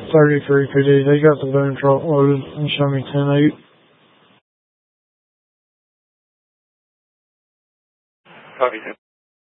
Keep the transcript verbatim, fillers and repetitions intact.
thirty-three P D. They got the boom truck loaded and show me ten eight. Copy.